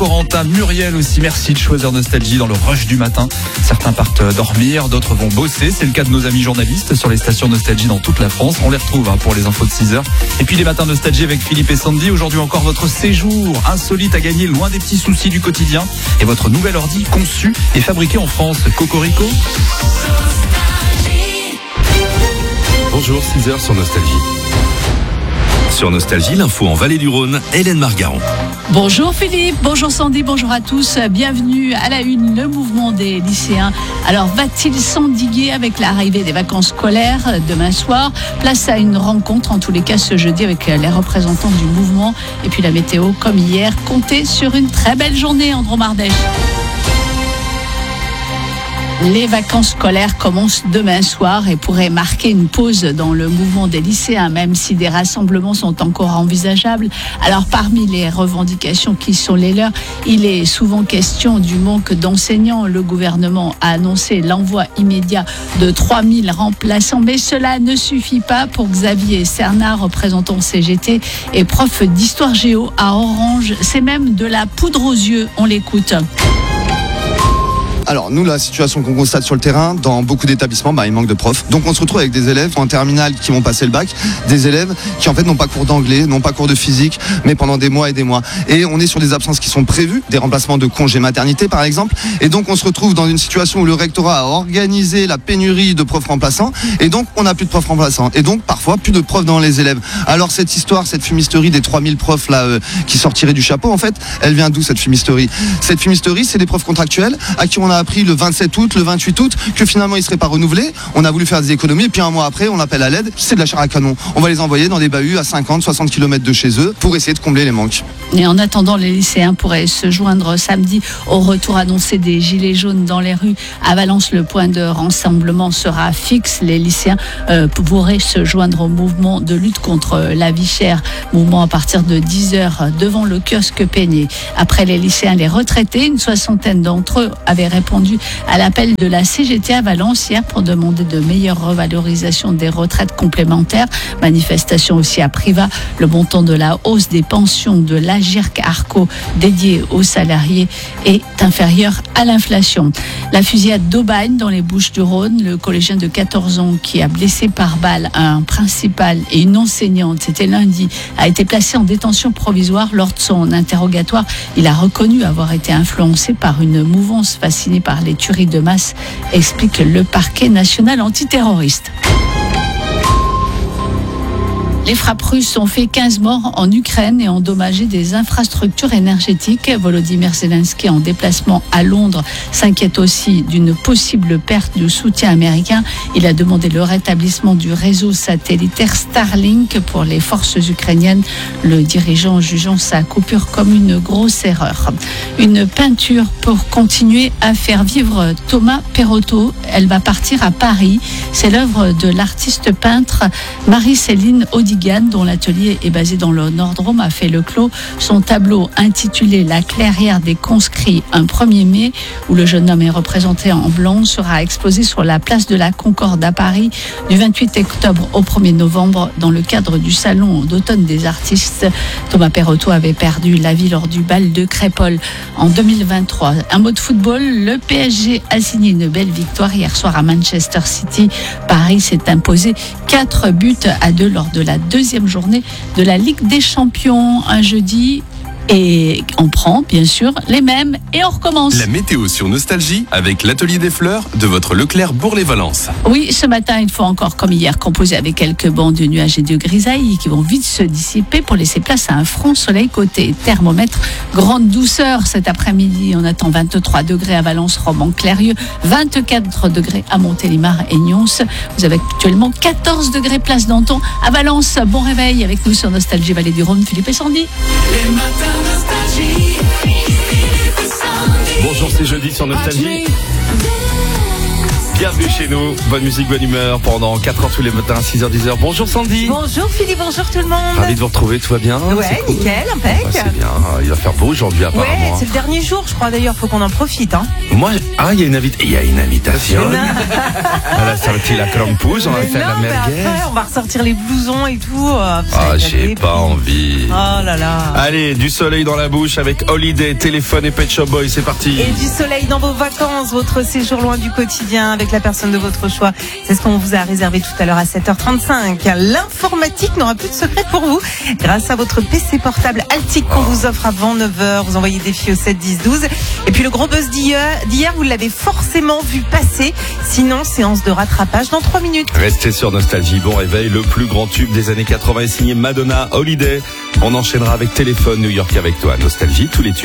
Corentin, Muriel aussi, merci de choisir Nostalgie dans le rush du matin. Certains partent dormir, d'autres vont bosser. C'est le cas de nos amis journalistes sur les stations Nostalgie dans toute la France. On les retrouve pour les infos de 6h. Et puis les matins Nostalgie avec Philippe et Sandy. Aujourd'hui encore votre séjour insolite à gagner loin des petits soucis du quotidien. Et votre nouvel ordi conçu et fabriqué en France. Cocorico. Bonjour, 6h sur Nostalgie. Sur Nostalgie, l'info en Vallée du Rhône, Hélène Margaron. Bonjour Philippe, bonjour Sandy, bonjour à tous. Bienvenue à la une, le mouvement des lycéens. Alors va-t-il s'endiguer avec l'arrivée des vacances scolaires demain soir? Place à une rencontre en tous les cas ce jeudi avec les représentants du mouvement. Et puis la météo comme hier, comptez sur une très belle journée Andromardèche. Les vacances scolaires commencent demain soir et pourraient marquer une pause dans le mouvement des lycéens, même si des rassemblements sont encore envisageables. Alors parmi les revendications qui sont les leurs, il est souvent question du manque d'enseignants. Le gouvernement a annoncé l'envoi immédiat de 3000 remplaçants, mais cela ne suffit pas pour Xavier Cernat, représentant CGT et prof d'histoire géo à Orange. C'est même de la poudre aux yeux, on l'écoute. Alors nous, la situation qu'on constate sur le terrain, dans beaucoup d'établissements, il manque de profs. Donc on se retrouve avec des élèves en terminale qui vont passer le bac, des élèves qui en fait n'ont pas cours d'anglais, n'ont pas cours de physique, mais pendant des mois et des mois. Et on est sur des absences qui sont prévues, des remplacements de congés maternité par exemple. Et donc on se retrouve dans une situation où le rectorat a organisé la pénurie de profs remplaçants. Et donc on n'a plus de profs remplaçants. Et donc parfois plus de profs dans les élèves. Alors cette histoire, cette fumisterie des 3000 profs là qui sortiraient du chapeau, en fait, elle vient d'où cette fumisterie? Cette fumisterie, c'est des profs contractuels à qui on a appris le 27 août, le 28 août, que finalement ils ne seraient pas renouvelés. On a voulu faire des économies et puis un mois après, on appelle à l'aide. C'est de la chair à canon. On va les envoyer dans des bahuts à 50, 60 km de chez eux pour essayer de combler les manques. Et en attendant, les lycéens pourraient se joindre samedi au retour annoncé des gilets jaunes dans les rues. À Valence, le point de rassemblement sera fixe. Les lycéens pourraient se joindre au mouvement de lutte contre la vie chère. Mouvement à partir de 10h devant le kiosque Peigné. Après les lycéens, les retraités, une soixantaine d'entre eux avaient répondu à l'appel de la CGT à Valence hier pour demander de meilleures revalorisations des retraites complémentaires. Manifestation aussi à Privas. Le montant de la hausse des pensions de l'Agirc-Arco dédié aux salariés est inférieur à l'inflation. La fusillade d'Aubagne dans les Bouches-du-Rhône, le collégien de 14 ans qui a blessé par balle un principal et une enseignante, c'était lundi, a été placé en détention provisoire. Lors de son interrogatoire, il a reconnu avoir été influencé par une mouvance fascinée par les tueries de masse, explique le parquet national antiterroriste. Les frappes russes ont fait 15 morts en Ukraine et endommagé des infrastructures énergétiques. Volodymyr Zelensky, en déplacement à Londres, s'inquiète aussi d'une possible perte de soutien américain. Il a demandé le rétablissement du réseau satellitaire Starlink pour les forces ukrainiennes, le dirigeant jugeant sa coupure comme une grosse erreur. Une peinture pour continuer à faire vivre Thomas Perotto. Elle va partir à Paris. C'est l'œuvre de l'artiste peintre Marie-Céline Audigan, dont l'atelier est basé dans le Nord-Drôme, a fait le clos. Son tableau intitulé La clairière des conscrits, un 1er mai, où le jeune homme est représenté en blanc, sera exposé sur la place de la Concorde à Paris du 28 octobre au 1er novembre dans le cadre du salon d'automne des artistes. Thomas Perotto avait perdu la vie lors du bal de Crépol en 2023. Un mot de football, le PSG a signé une belle victoire hier soir à Manchester City. Paris s'est imposé 4-2 lors de la deuxième journée de la Ligue des Champions, un jeudi. Et on prend, bien sûr, les mêmes et on recommence. La météo sur Nostalgie avec l'atelier des fleurs de votre Leclerc Bourg-les-Valences. Oui, ce matin, il faut encore, comme hier, composer avec quelques bancs de nuages et de grisailles qui vont vite se dissiper pour laisser place à un franc soleil côté thermomètre. Grande douceur cet après-midi. On attend 23 degrés à Valence, Romans, Clérieux, 24 degrés à Montélimar et Nyons. Vous avez actuellement 14 degrés place Danton à Valence. Bon réveil avec nous sur Nostalgie Vallée du Rhône, Philippe et Sandy. Les matins Nostalgie. Bonjour, c'est jeudi sur Nostalgie. Bienvenue chez nous. Bonne musique, bonne humeur pendant 4 heures tous les matins, 6h, 10h. Bonjour Sandy. Bonjour Philippe, bonjour tout le monde. Ravi de vous retrouver, tout va bien? Ouais, cool. nickel, impec. C'est bien, il va faire beau aujourd'hui apparemment. Ouais, c'est le dernier jour, je crois d'ailleurs, faut qu'on en profite. Hein. Moi, il y a une invitation. À la sortie la crampouze, on va faire la merguez. Après, on va ressortir les blousons et tout. J'ai pas envie. Oh là là. Allez, du soleil dans la bouche avec Holiday, Téléphone et Pet Shop Boy, c'est parti. Et du soleil dans vos vacances, votre séjour loin du quotidien avec la personne de votre choix. C'est ce qu'on vous a réservé tout à l'heure à 7h35. L'informatique n'aura plus de secret pour vous. Grâce à votre PC portable Altic qu'on vous offre avant 9h, vous envoyez défi au 7 10 12. Et puis le gros buzz d'hier, vous l'avez forcément vu passer. Sinon, séance de rattrapage dans 3 minutes. Restez sur Nostalgie, bon réveil. Le plus grand tube des années 80 est signé Madonna, Holiday. On enchaînera avec Téléphone, New York avec toi. Nostalgie, tous les tubes.